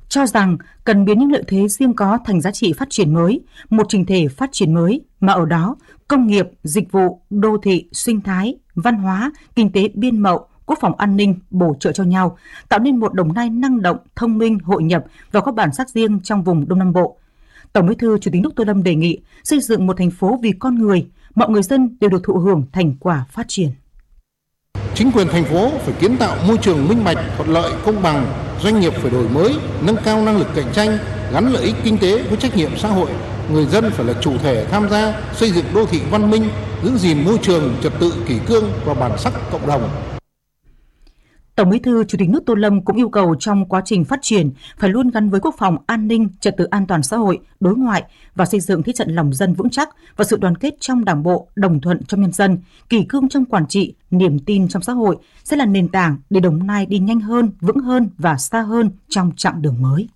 cho rằng cần biến những lợi thế riêng có thành giá trị phát triển mới, một chỉnh thể phát triển mới mà ở đó công nghiệp, dịch vụ, đô thị, sinh thái, văn hóa, kinh tế biên mậu, quốc phòng an ninh bổ trợ cho nhau, tạo nên một Đồng Nai năng động, thông minh, hội nhập và có bản sắc riêng trong vùng Đông Nam Bộ. Tổng Bí thư Chủ tịch nước Tô Lâm đề nghị xây dựng một thành phố vì con người, mọi người dân đều được thụ hưởng thành quả phát triển. Chính quyền thành phố phải kiến tạo môi trường minh bạch, thuận lợi, công bằng, doanh nghiệp phải đổi mới, nâng cao năng lực cạnh tranh, gắn lợi ích kinh tế với trách nhiệm xã hội. Người dân phải là chủ thể tham gia xây dựng đô thị văn minh, giữ gìn môi trường, trật tự kỷ cương và bản sắc cộng đồng. Tổng Bí thư Chủ tịch nước Tô Lâm cũng yêu cầu trong quá trình phát triển phải luôn gắn với quốc phòng an ninh, trật tự an toàn xã hội, đối ngoại và xây dựng thế trận lòng dân vững chắc và sự đoàn kết trong Đảng bộ, đồng thuận trong nhân dân, kỷ cương trong quản trị, niềm tin trong xã hội sẽ là nền tảng để Đồng Nai đi nhanh hơn, vững hơn và xa hơn trong chặng đường mới.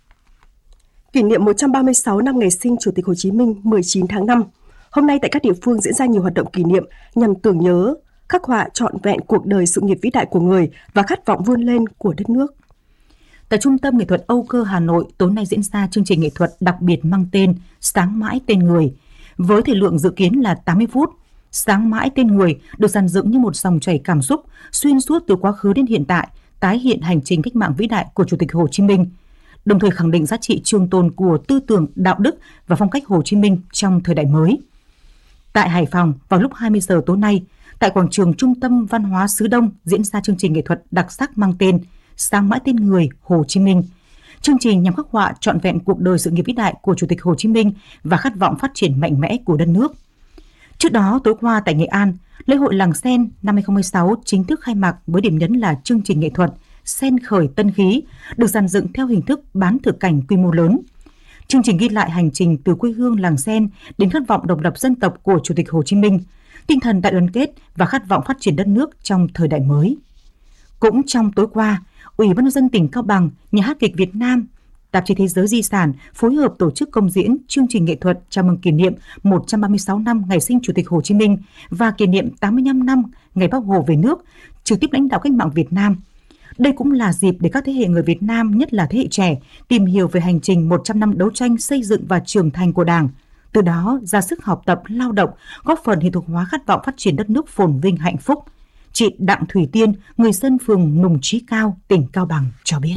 Kỷ niệm 136 năm ngày sinh Chủ tịch Hồ Chí Minh 19 tháng 5. Hôm nay tại các địa phương diễn ra nhiều hoạt động kỷ niệm nhằm tưởng nhớ, khắc họa trọn vẹn cuộc đời sự nghiệp vĩ đại của người và khát vọng vươn lên của đất nước. Tại Trung tâm Nghệ thuật Âu Cơ Hà Nội, tối nay diễn ra chương trình nghệ thuật đặc biệt mang tên Sáng mãi tên người. Với thời lượng dự kiến là 80 phút, Sáng mãi tên người được dàn dựng như một dòng chảy cảm xúc xuyên suốt từ quá khứ đến hiện tại, tái hiện hành trình cách mạng vĩ đại của Chủ tịch Hồ Chí Minh, đồng thời khẳng định giá trị trường tồn của tư tưởng, đạo đức và phong cách Hồ Chí Minh trong thời đại mới. Tại Hải Phòng, vào lúc 20 giờ tối nay, tại quảng trường Trung tâm Văn hóa xứ Đông diễn ra chương trình nghệ thuật đặc sắc mang tên Sáng mãi tên người Hồ Chí Minh. Chương trình nhằm khắc họa trọn vẹn cuộc đời sự nghiệp vĩ đại của Chủ tịch Hồ Chí Minh và khát vọng phát triển mạnh mẽ của đất nước. Trước đó, tối qua tại Nghệ An, lễ hội Làng Sen năm 2016 chính thức khai mạc với điểm nhấn là chương trình nghệ thuật Sen khởi tân khí, được dàn dựng theo hình thức bán thực cảnh quy mô lớn. Chương trình ghi lại hành trình từ quê hương Làng Sen đến khát vọng độc lập dân tộc của Chủ tịch Hồ Chí Minh, tinh thần đại đoàn kết và khát vọng phát triển đất nước trong thời đại mới. Cũng trong tối qua, Ủy ban nhân dân tỉnh Cao Bằng, Nhà hát kịch Việt Nam, Tạp chí Thế giới Di sản phối hợp tổ chức công diễn chương trình nghệ thuật chào mừng kỷ niệm 136 năm ngày sinh Chủ tịch Hồ Chí Minh và kỷ niệm 85 năm ngày Bác Hồ về nước, trực tiếp lãnh đạo cách mạng Việt Nam. Đây cũng là dịp để các thế hệ người Việt Nam, nhất là thế hệ trẻ, tìm hiểu về hành trình 100 năm đấu tranh xây dựng và trưởng thành của Đảng, từ đó ra sức học tập, lao động, góp phần hiện thực hóa khát vọng phát triển đất nước phồn vinh hạnh phúc. Chị Đặng Thủy Tiên, người dân phường Nùng Chí Cao, tỉnh Cao Bằng cho biết.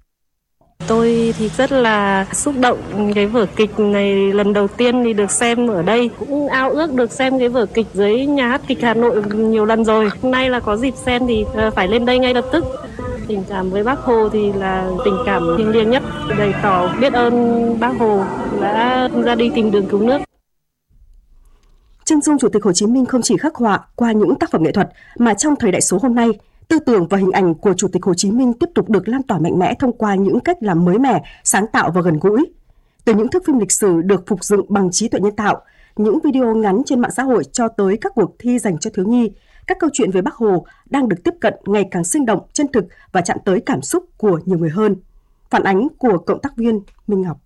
Tôi thì rất là xúc động, cái vở kịch này lần đầu tiên thì được xem ở đây, cũng ao ước được xem cái vở kịch dưới Nhà hát kịch Hà Nội nhiều lần rồi. Hôm nay là có dịp xem thì phải lên đây ngay lập tức. Tình cảm với Bác Hồ thì là tình cảm thiêng liêng nhất, bày tỏ biết ơn Bác Hồ đã ra đi tìm đường cứu nước. Chân dung Chủ tịch Hồ Chí Minh không chỉ khắc họa qua những tác phẩm nghệ thuật mà trong thời đại số hôm nay, tư tưởng và hình ảnh của Chủ tịch Hồ Chí Minh tiếp tục được lan tỏa mạnh mẽ thông qua những cách làm mới mẻ, sáng tạo và gần gũi. Từ những thước phim lịch sử được phục dựng bằng trí tuệ nhân tạo, những video ngắn trên mạng xã hội cho tới các cuộc thi dành cho thiếu nhi, các câu chuyện về Bác Hồ đang được tiếp cận ngày càng sinh động, chân thực và chạm tới cảm xúc của nhiều người hơn. Phản ánh của cộng tác viên Minh Ngọc.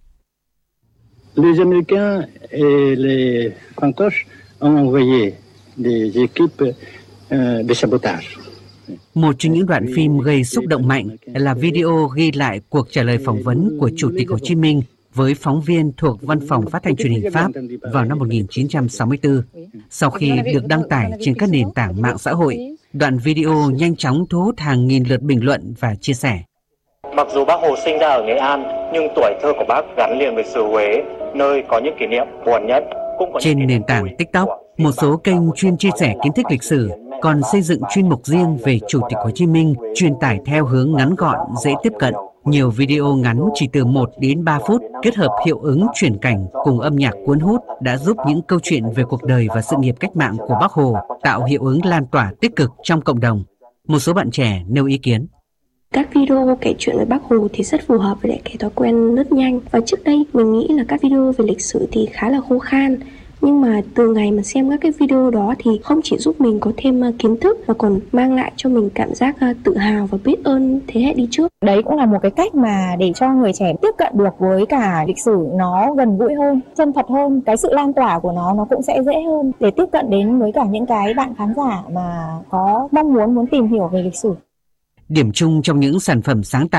Les Américains et les Fantoches ont envoyé des équipes de sabotage. Một trong những đoạn phim gây xúc động mạnh là video ghi lại cuộc trả lời phỏng vấn của Chủ tịch Hồ Chí Minh với phóng viên thuộc Văn phòng Phát thanh Truyền hình Pháp vào năm 1964. Sau khi được đăng tải trên các nền tảng mạng xã hội, đoạn video nhanh chóng thu hút hàng nghìn lượt bình luận và chia sẻ. Mặc dù Bác Hồ sinh ra ở Nghệ An, nhưng tuổi thơ của Bác gắn liền với xứ Huế, nơi có những kỷ niệm buồn nhất. Trên nền tảng TikTok, một số kênh chuyên chia sẻ kiến thức lịch sử còn xây dựng chuyên mục riêng về Chủ tịch Hồ Chí Minh, truyền tải theo hướng ngắn gọn, dễ tiếp cận. Nhiều video ngắn chỉ từ 1 đến 3 phút kết hợp hiệu ứng chuyển cảnh cùng âm nhạc cuốn hút đã giúp những câu chuyện về cuộc đời và sự nghiệp cách mạng của Bác Hồ tạo hiệu ứng lan tỏa tích cực trong cộng đồng. Một số bạn trẻ nêu ý kiến. Các video kể chuyện về Bác Hồ thì rất phù hợp với lại cái thói quen lướt nhanh. Và trước đây mình nghĩ là các video về lịch sử thì khá là khô khan. Nhưng mà từ ngày mà xem các cái video đó thì không chỉ giúp mình có thêm kiến thức mà còn mang lại cho mình cảm giác tự hào và biết ơn thế hệ đi trước. Đấy cũng là một cái cách mà để cho người trẻ tiếp cận được với cả lịch sử, nó gần gũi hơn, chân thật hơn. Cái sự lan tỏa của nó cũng sẽ dễ hơn để tiếp cận đến với cả những cái bạn khán giả mà có mong muốn tìm hiểu về lịch sử. Điểm chung trong những sản phẩm sáng tạo